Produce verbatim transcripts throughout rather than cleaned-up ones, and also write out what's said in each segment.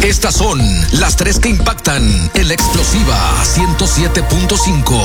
Estas son las tres que impactan en la explosiva ciento siete punto cinco.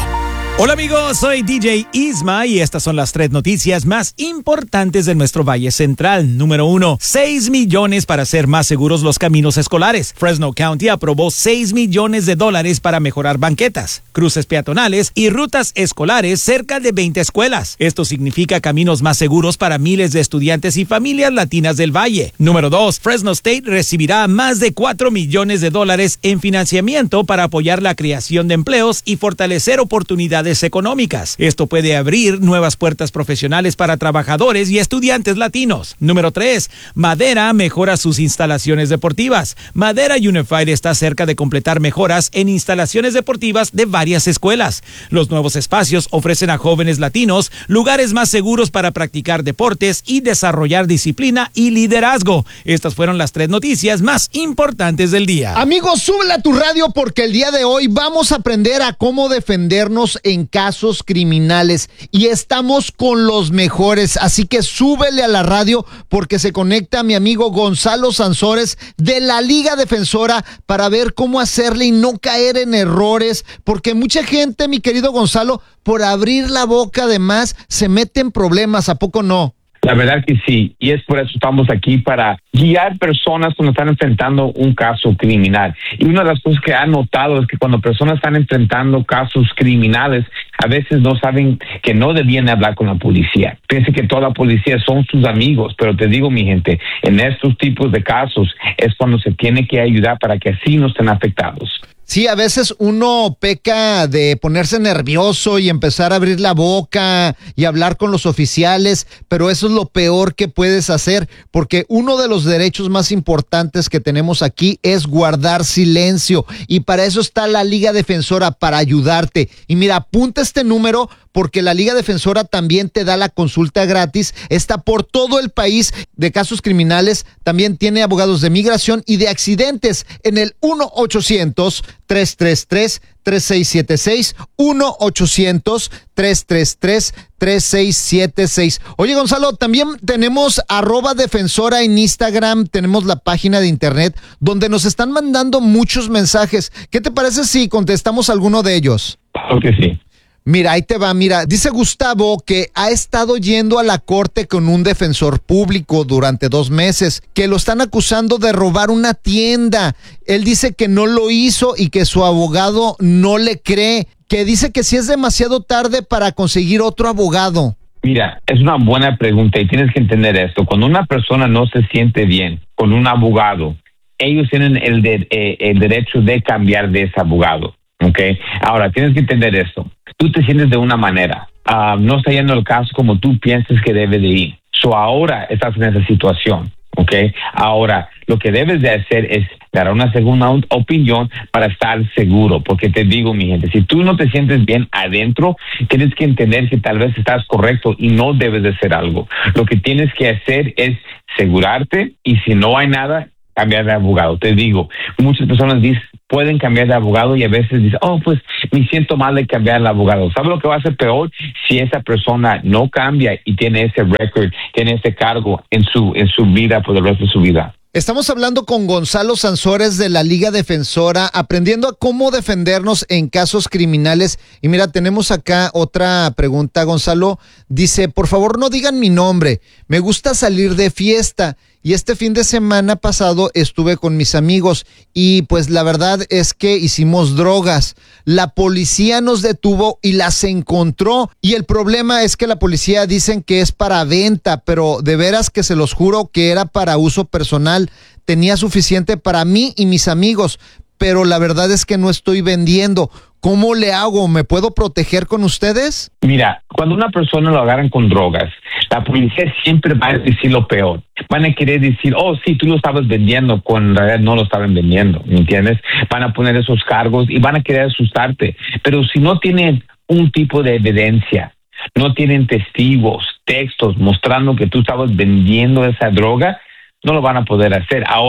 Hola amigos, soy D J Isma y estas son las tres noticias más importantes de nuestro Valle Central. Número uno, seis millones para hacer más seguros los caminos escolares. Fresno County aprobó seis millones de dólares para mejorar banquetas, cruces peatonales y rutas escolares cerca de veinte escuelas. Esto significa caminos más seguros para miles de estudiantes y familias latinas del Valle. Número dos, Fresno State recibirá más de cuatro millones de dólares en financiamiento para apoyar la creación de empleos y fortalecer oportunidades económicas. Esto puede abrir nuevas puertas profesionales para trabajadores y estudiantes latinos. Número tres, Madera mejora sus instalaciones deportivas. Madera Unified está cerca de completar mejoras en instalaciones deportivas de varias escuelas. Los nuevos espacios ofrecen a jóvenes latinos lugares más seguros para practicar deportes y desarrollar disciplina y liderazgo. Estas fueron las tres noticias más importantes del día. Amigos, súbele a tu radio porque el día de hoy vamos a aprender a cómo defendernos en casos criminales y estamos con los mejores, así que súbele a la radio porque se conecta mi amigo Gonzalo Sansores de la Liga Defensora para ver cómo hacerle y no caer en errores, porque mucha gente, mi querido Gonzalo, por abrir la boca además se mete en problemas, ¿a poco no? La verdad que sí, y es por eso estamos aquí, para guiar personas cuando están enfrentando un caso criminal. Y una de las cosas que he notado es que cuando personas están enfrentando casos criminales, a veces no saben que no debían hablar con la policía. Piensen que toda la policía son sus amigos, pero te digo, mi gente, en estos tipos de casos es cuando se tiene que ayudar para que así no estén afectados. Sí, a veces uno peca de ponerse nervioso y empezar a abrir la boca y hablar con los oficiales, pero eso es lo peor que puedes hacer, porque uno de los derechos más importantes que tenemos aquí es guardar silencio, y para eso está la Liga Defensora, para ayudarte. Y mira, apunta este número porque la Liga Defensora también te da la consulta gratis, está por todo el país de casos criminales, también tiene abogados de migración y de accidentes en el uno ochocientos, tres tres tres, tres seis siete seis, uno ochocientos, tres tres tres, tres seis siete seis. Oye, Gonzalo, también tenemos arroba defensora en Instagram, tenemos la página de internet donde nos están mandando muchos mensajes. ¿Qué te parece si contestamos alguno de ellos? Claro que sí. Mira, ahí te va, mira, dice Gustavo que ha estado yendo a la corte con un defensor público durante dos meses, que lo están acusando de robar una tienda. Él dice que no lo hizo y que su abogado no le cree, que dice que si es demasiado tarde para conseguir otro abogado. Mira, es una buena pregunta y tienes que entender esto. Cuando una persona no se siente bien con un abogado, ellos tienen el, de, eh, el derecho de cambiar de ese abogado. Okay. Ahora, tienes que entender esto. Tú te sientes de una manera. Uh, no está yendo el caso como tú piensas que debe de ir. So, ahora estás en esa situación. Okay. Ahora, lo que debes de hacer es dar una segunda opinión para estar seguro. Porque te digo, mi gente, si tú no te sientes bien adentro, tienes que entender que tal vez estás correcto y no debes de hacer algo. Lo que tienes que hacer es asegurarte, y si no hay nada, cambiar de abogado. Te digo, muchas personas dicen, pueden cambiar de abogado, y a veces dicen, oh, pues me siento mal de cambiar de abogado. ¿Sabes lo que va a ser peor? Si esa persona no cambia y tiene ese récord, tiene ese cargo en su, en su vida por el resto de su vida. Estamos hablando con Gonzalo Sansores de la Liga Defensora, aprendiendo a cómo defendernos en casos criminales. Y mira, tenemos acá otra pregunta, Gonzalo. Dice, por favor, no digan mi nombre. Me gusta salir de fiesta. Y este fin de semana pasado estuve con mis amigos y pues la verdad es que hicimos drogas. La policía nos detuvo y las encontró, y el problema es que la policía dicen que es para venta, pero de veras que se los juro que era para uso personal. Tenía suficiente para mí y mis amigos, pero la verdad es que no estoy vendiendo. ¿Cómo le hago? ¿Me puedo proteger con ustedes? Mira, cuando una persona lo agarran con drogas, la policía siempre va a decir lo peor. Van a querer decir, oh, sí, tú lo estabas vendiendo, cuando en realidad no lo estaban vendiendo, ¿me entiendes? Van a poner esos cargos y van a querer asustarte. Pero si no tienen un tipo de evidencia, no tienen testigos, textos mostrando que tú estabas vendiendo esa droga, no lo van a poder hacer. Ahora,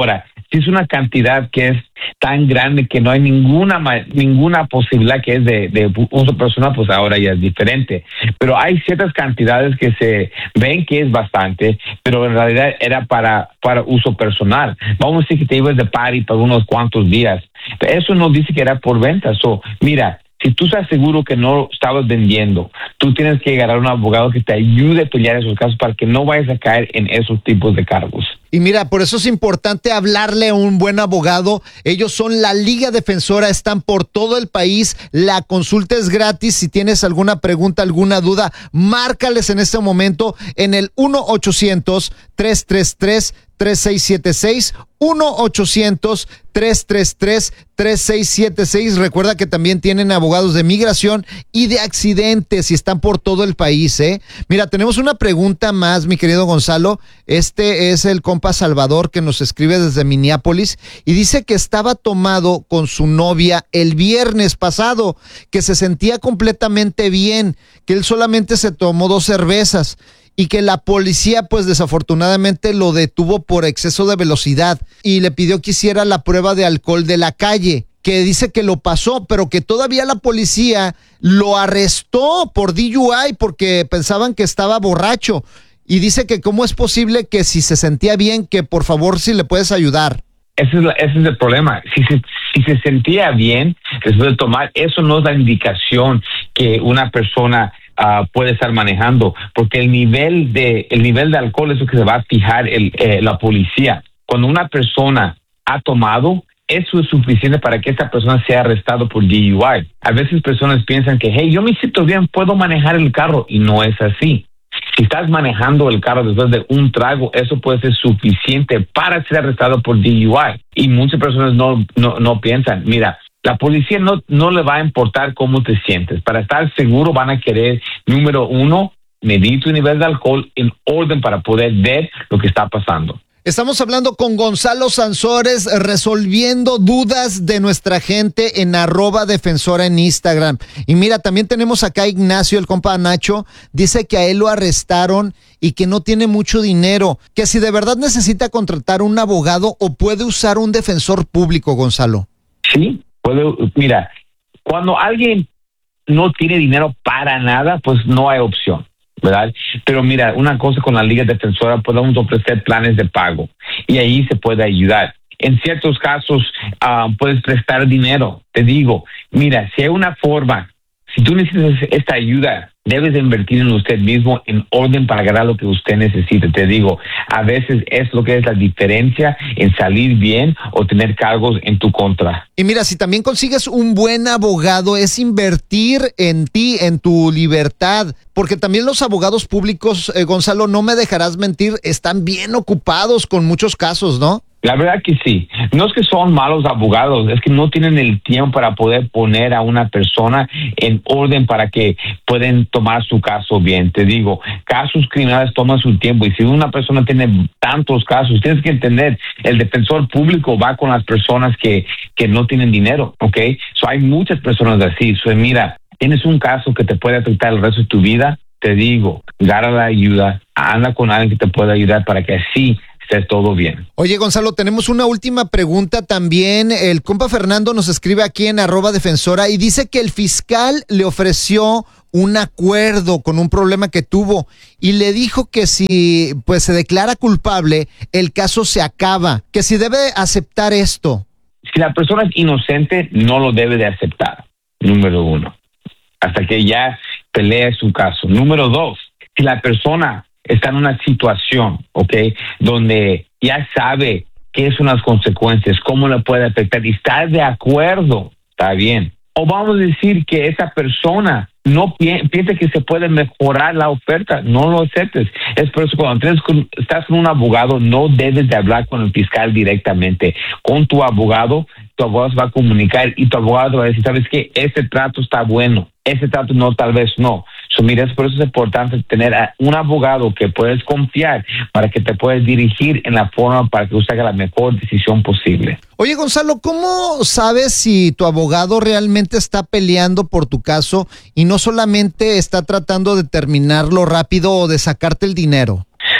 si es una cantidad que es tan grande que no hay ninguna ninguna posibilidad que es de, de uso personal, pues ahora ya es diferente. Pero hay ciertas cantidades que se ven que es bastante, pero en realidad era para, para uso personal. Vamos a decir que te ibas de party por unos cuantos días. Eso no dice que era por venta. So, mira, si tú estás seguro que no estabas vendiendo, tú tienes que agarrar un abogado que te ayude a pelear esos casos para que no vayas a caer en esos tipos de cargos. Y mira, por eso es importante hablarle a un buen abogado. Ellos son la Liga Defensora, están por todo el país. La consulta es gratis. Si tienes alguna pregunta, alguna duda, márcales en este momento en el uno ochocientos, tres tres tres, tres seis siete seis, uno ochocientos, tres tres tres, tres seis siete seis. Recuerda que también tienen abogados de migración y de accidentes y están por todo el país, ¿eh? Mira, tenemos una pregunta más, mi querido Gonzalo. Este es el compa Salvador que nos escribe desde Minneapolis y dice que estaba tomado con su novia el viernes pasado, que se sentía completamente bien, que él solamente se tomó dos cervezas y que la policía pues desafortunadamente lo detuvo por exceso de velocidad y le pidió que hiciera la prueba de alcohol de la calle, que dice que lo pasó, pero que todavía la policía lo arrestó por D U I porque pensaban que estaba borracho. Y dice que cómo es posible que si se sentía bien, que por favor si le puedes ayudar. Ese es, la, ese es el problema. Si se, si se sentía bien después de tomar, eso no es la indicación que una persona uh, puede estar manejando, porque el nivel de el nivel de alcohol es lo que se va a fijar el, eh, la policía. Cuando una persona ha tomado, eso es suficiente para que esta persona sea arrestado por D U I. A veces personas piensan que, hey, yo me siento bien, puedo manejar el carro, y no es así. Si estás manejando el carro después de un trago, eso puede ser suficiente para ser arrestado por D U I. Y muchas personas no, no, no piensan, mira, la policía no, no le va a importar cómo te sientes. Para estar seguro van a querer, número uno, medir tu nivel de alcohol en orden para poder ver lo que está pasando. Estamos hablando con Gonzalo Sansores, resolviendo dudas de nuestra gente en arroba defensora en Instagram. Y mira, también tenemos acá a Ignacio, el compa Nacho, dice que a él lo arrestaron y que no tiene mucho dinero, que si de verdad necesita contratar un abogado o puede usar un defensor público, Gonzalo. Sí, puede, mira, cuando alguien no tiene dinero para nada, pues no hay opción, ¿verdad? Pero mira, una cosa con la Liga Defensora, podemos ofrecer planes de pago y ahí se puede ayudar. En ciertos casos uh, puedes prestar dinero. Te digo, mira, si hay una forma, si tú necesitas esta ayuda, debes de invertir en usted mismo en orden para ganar lo que usted necesite. Te digo, a veces es lo que es la diferencia en salir bien o tener cargos en tu contra. Y mira, si también consigues un buen abogado, es invertir en ti, en tu libertad, porque también los abogados públicos, eh, Gonzalo, no me dejarás mentir, están bien ocupados con muchos casos, ¿no? La verdad que sí. No es que son malos abogados, es que no tienen el tiempo para poder poner a una persona en orden para que puedan tomar su caso bien. Te digo, casos criminales toman su tiempo y si una persona tiene tantos casos, tienes que entender, el defensor público va con las personas que, que no tienen dinero, ¿ok? So, hay muchas personas así. So, mira, tienes un caso que te puede afectar el resto de tu vida, te digo, agarra la ayuda, anda con alguien que te pueda ayudar para que así esté todo bien. Oye, Gonzalo, tenemos una última pregunta también. El compa Fernando nos escribe aquí en arroba defensora y dice que el fiscal le ofreció un acuerdo con un problema que tuvo y le dijo que si pues se declara culpable, el caso se acaba, que si debe aceptar esto. Si la persona es inocente, no lo debe de aceptar, número uno, hasta que ya pelee su caso. Número dos, si la persona está en una situación, ¿ok?, donde ya sabe qué son las consecuencias, cómo le puede afectar y está de acuerdo, está bien. O vamos a decir que esa persona no pi- piensa que se puede mejorar la oferta, no lo aceptes. Es por eso cuando tienes con, estás con un abogado, no debes de hablar con el fiscal directamente. Con tu abogado, tu abogado se va a comunicar y tu abogado te va a decir, ¿sabes qué? Este trato está bueno, ese trato no, tal vez no. So, mira, por eso es importante tener a un abogado que puedes confiar para que te puedas dirigir en la forma para que usted haga la mejor decisión posible. Oye, Gonzalo, ¿cómo sabes si tu abogado realmente está peleando por tu caso y no solamente está tratando de terminarlo rápido o de sacarte el dinero?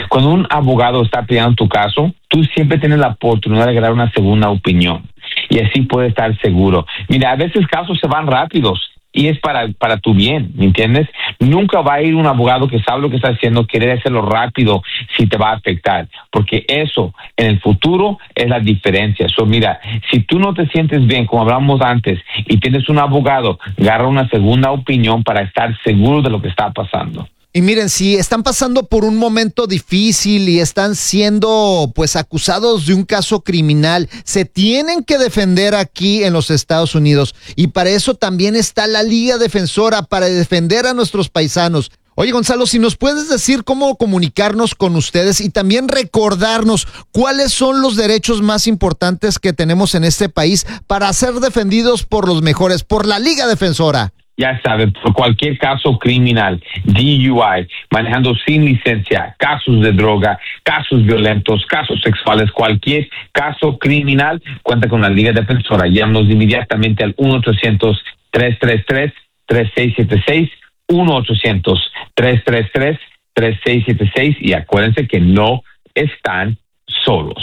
Cuando un abogado está peleando tu caso, tú siempre tienes la oportunidad de ganar una segunda opinión y así puedes estar seguro. Mira, a veces casos se van rápidos y es para, para tu bien, ¿me entiendes? Nunca va a ir un abogado que sabe lo que está haciendo, querer hacerlo rápido si te va a afectar, porque eso en el futuro es la diferencia. So, mira, si tú no te sientes bien, como hablamos antes, y tienes un abogado, agarra una segunda opinión para estar seguro de lo que está pasando. Y miren, si están pasando por un momento difícil y están siendo pues acusados de un caso criminal, se tienen que defender aquí en los Estados Unidos. Y para eso también está la Liga Defensora, para defender a nuestros paisanos. Oye, Gonzalo, si nos puedes decir cómo comunicarnos con ustedes y también recordarnos cuáles son los derechos más importantes que tenemos en este país para ser defendidos por los mejores, por la Liga Defensora. Ya sabes, por cualquier caso criminal, D U I, manejando sin licencia, casos de droga, casos violentos, casos sexuales, cualquier caso criminal, cuenta con la Liga Defensora. Llámanos inmediatamente al uno ochocientos, tres tres tres, tres seis siete seis, uno ochocientos, tres tres tres, tres seis siete seis y acuérdense que no están solos.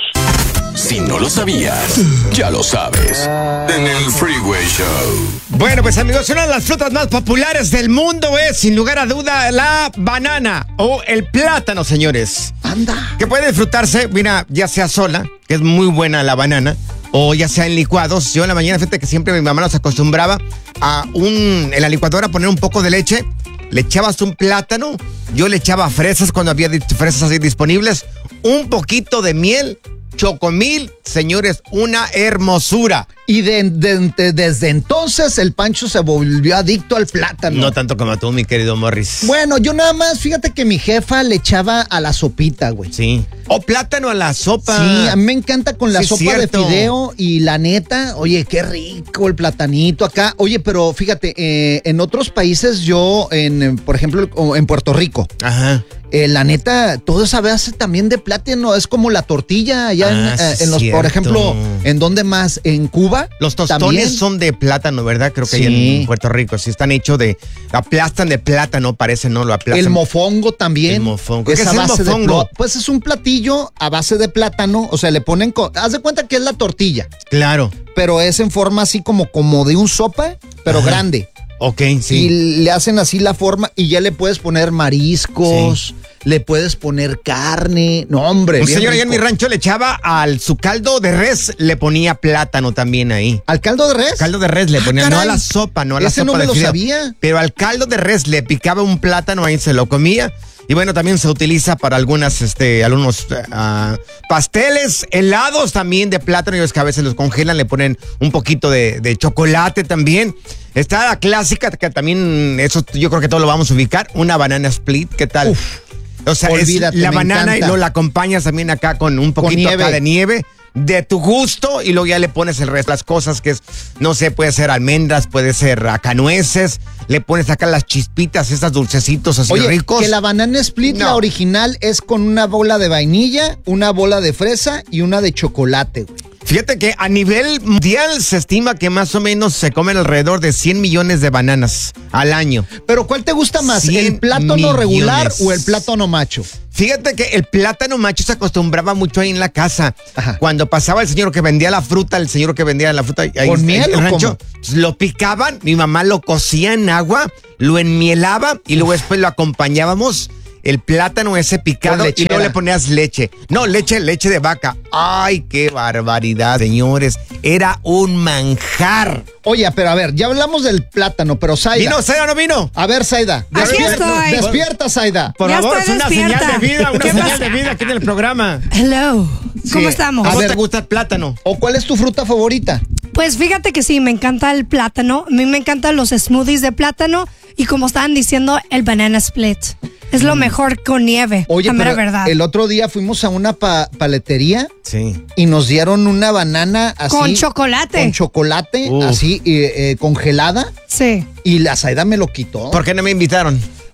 Si no lo sabías, ya lo sabes. En el Freeway Show. Bueno, pues amigos, una de las frutas más populares del mundo es, sin lugar a duda, la banana o el plátano, señores. Anda. Que puede disfrutarse, mira, ya sea sola, que es muy buena la banana, o ya sea en licuados. Yo en la mañana, fíjate que siempre mi mamá nos acostumbraba a un, en la licuadora poner un poco de leche, le echabas un plátano, yo le echaba fresas cuando había fresas así disponibles, un poquito de miel, chocomil, señores, una hermosura. Y de, de, de, desde entonces el Pancho se volvió adicto al plátano. No tanto como tú, mi querido Morris. Bueno, yo nada más, fíjate que mi jefa le echaba a la sopita, güey. Sí. O plátano a la sopa. Sí, a mí me encanta con la Sí, sopa cierto. de fideo y la neta, oye, qué rico el platanito acá. Oye, pero fíjate, eh, en otros países yo, en, por ejemplo, en Puerto Rico, Ajá. Eh, la neta, todo esa base también de plátano, es como la tortilla allá Ah, en, sí, eh, en los, cierto. por ejemplo, ¿en dónde más? En Cuba. Los tostones también. son de plátano, ¿verdad? Creo que Sí. ahí en Puerto Rico. Sí, están hechos de. Aplastan de plátano, parece, ¿no? Lo aplastan. El mofongo también. El mofongo. ¿Qué Esa es el base de mofongo? plo- pues es un platillo a base de plátano, o sea, le ponen, co- haz de cuenta que es la tortilla, Claro. pero es en forma así como, como de un sopa, pero Ajá. grande. Ok, sí. Y le hacen así la forma y ya le puedes poner mariscos, le puedes poner carne. No, hombre. Un bien señor allá en mi rico. rancho le echaba al su caldo de res, le ponía plátano también ahí. ¿Al caldo de res? Caldo de res le Ah, ponía, no a caray. la sopa, no a la Ese sopa no me de lo fideo. sabía. Pero al caldo de res le picaba un plátano, ahí se lo comía. Y bueno, también se utiliza para algunas, este, algunos uh, pasteles, helados también de plátano. Y es que a veces los congelan, le ponen un poquito de, de chocolate también. Está la clásica, que también, eso yo creo que todos lo vamos a ubicar, una banana split, ¿qué tal? Uf, o sea, olvídate, es la me banana encanta. y luego la acompañas también acá con un poquito nieve. acá de nieve. De tu gusto y luego ya le pones el resto, las cosas que es, no sé, puede ser almendras, puede ser acá nueces, le pones acá las chispitas, estos dulcecitos así Oye, ricos. que la banana split, No. la original, es con una bola de vainilla, una bola de fresa y una de chocolate, güey. Fíjate que a nivel mundial se estima que más o menos se comen alrededor de cien millones de bananas al año. Pero ¿cuál te gusta más, cien el plátano millones. regular o el plátano macho? Fíjate que el plátano macho se acostumbraba mucho ahí en la casa. Ajá. Cuando pasaba el señor que vendía la fruta, el señor que vendía la fruta ahí ¿Con en miel el o rancho, lo picaban, mi mamá lo cocía en agua, lo enmielaba y luego después lo acompañábamos. El plátano ese picado Con y luego lechera. le ponías leche. No, leche, leche de vaca. Ay, qué barbaridad, señores. Era un manjar. Oye, pero a ver, ya hablamos del plátano, pero Zaida. ¿Vino, Zaida, no vino? A ver, Zaida. Aquí despierta- estoy. Despierta, Zaida. Por Ya favor, estoy es una despierta. señal de vida, una ¿Qué señal pasa? de vida aquí en el programa. Hello. ¿Cómo Sí. estamos? A ¿Cómo ver. te gusta el plátano? ¿O cuál es tu fruta favorita? Pues fíjate que sí, me encanta el plátano. A mí me encantan los smoothies de plátano y como estaban diciendo, el banana split. Es lo mejor con nieve. Oye, la mera pero verdad. el otro día fuimos a una pa- paletería Sí. y nos dieron una banana así. Con chocolate. Con chocolate, Uf. así, eh, eh, congelada. Sí. Y la Zaida me lo quitó. ¿Por qué no me invitaron?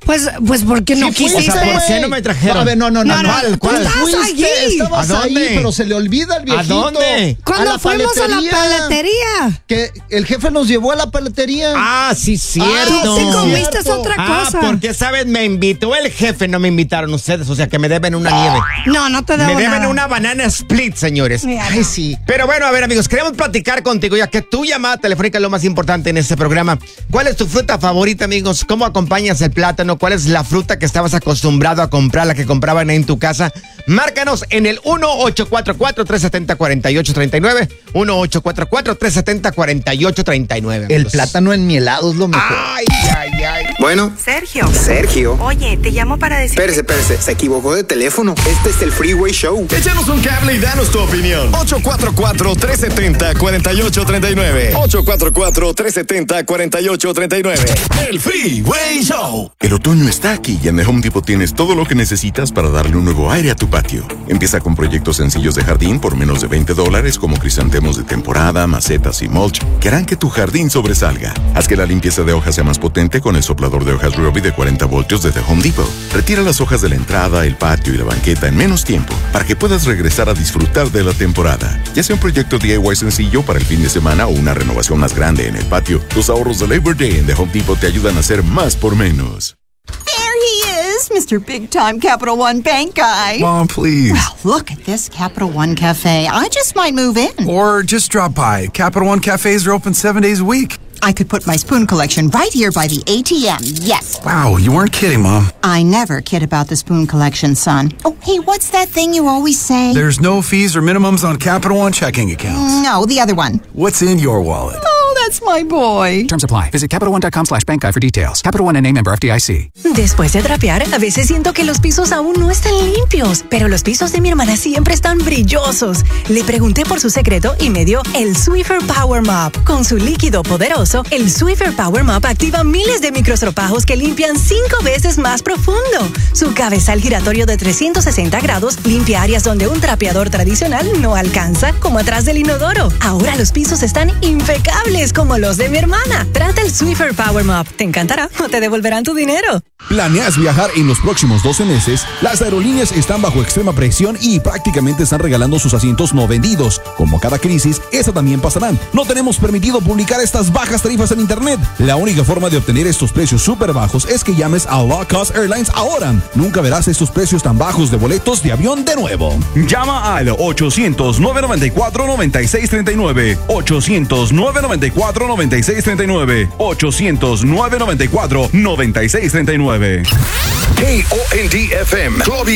Pues, pues, ¿por qué no Sí quisiste? fuiste, O sea, ¿por qué güey. no me trajeron? A ver, no, no, no. No, no, ¿Cuál, tú cuál? estás Fuiste, allí. estabas ¿A dónde? ahí, pero se le olvida el viejito. dónde? Cuando fuimos a la paletería. Que el jefe nos llevó a la paletería. Ah, sí, cierto. Tú sí comiste Cierto. otra Ah, cosa. porque, ¿sabes? Me invitó el jefe, no me invitaron ustedes, o sea que me deben una nieve. No, no te debo Me deben nada. una banana split, señores. Mira, Ay, sí. Pero bueno, a ver, amigos, queremos platicar contigo, ya que tu llamada telefónica es lo más importante en este programa. ¿Cuál es tu fruta favorita, amigos? ¿Cómo acompañas el plátano? ¿Cuál es la fruta que estabas acostumbrado a comprar, la que compraban ahí en tu casa? Márcanos en el uno ocho cuatro cuatro, tres siete cero, cuatro ocho tres nueve. uno ocho cuatro cuatro, tres siete cero, cuatro ocho tres nueve. El plátano enmielado es lo mejor. Ay, ay, ay. Bueno, Sergio. Sergio. Oye, te llamo para decir. Espérese, espérese, se equivocó de teléfono. Este es el Freeway Show. Échanos un cable y danos tu opinión. ocho cuatro cuatro, tres siete cero, cuatro ocho tres nueve. ocho cuatro cuatro, tres siete cero, cuatro ocho tres nueve. El Freeway Show. El otoño está aquí y en The Home Depot tienes todo lo que necesitas para darle un nuevo aire a tu patio. Empieza con proyectos sencillos de jardín por menos de veinte dólares como crisantemos de temporada, macetas y mulch que harán que tu jardín sobresalga. Haz que la limpieza de hojas sea más potente con el soplador de hojas Ryobi de cuarenta voltios de The Home Depot. Retira las hojas de la entrada, el patio y la banqueta en menos tiempo para que puedas regresar a disfrutar de la temporada. Ya sea un proyecto D I Y sencillo para el fin de semana o una renovación más grande en el patio, los ahorros de Labor Day en The Home Depot te ayudan a hacer más por menos. There he is, Mister Big Time Capital One Bank Guy. Mom, please. Well, look at this Capital One Cafe. I just might move in. Or just drop by. Capital One cafes are open seven days a week. I could put my spoon collection right here by the A T M, yes. Wow, you weren't kidding, Mom. I never kid about the spoon collection, son. Oh, hey, what's that thing you always say? There's no fees or minimums on Capital One checking accounts. No, the other one. What's in your wallet? Oh, that's my boy. Terms apply. Visit CapitalOne.com slash bank guy for details. Capital One N A member F D I C. Después de trapear, a veces siento que los pisos aún no están limpios, pero los pisos de mi hermana siempre están brillosos. Le pregunté por su secreto y me dio el Swiffer Power Mop. Con su líquido poderoso, el Swiffer Power Mop activa miles de microestropajos que limpian cinco veces más profundo. Su cabezal giratorio de trescientos sesenta grados limpia áreas donde un trapeador tradicional no alcanza, como atrás del inodoro. Ahora los pisos están impecables como los de mi hermana. Trata el Swiffer Power Mop. Te encantará o te devolverán tu dinero. ¿Planeas viajar en los próximos doce meses? Las aerolíneas están bajo extrema presión y prácticamente están regalando sus asientos no vendidos. Como cada crisis, esa también pasará. No tenemos permitido publicar estas bajas tarifas en internet. La única forma de obtener estos precios súper bajos es que llames a Low Cost Airlines ahora. Nunca verás estos precios tan bajos de boletos de avión de nuevo. Llama al ochocientos, nueve noventa y cuatro, noventa y seis treinta y nueve. ochocientos, nueve noventa y cuatro, noventa y seis treinta y nueve. ochocientos, nueve noventa y cuatro, noventa y seis treinta y nueve. K O N D F M.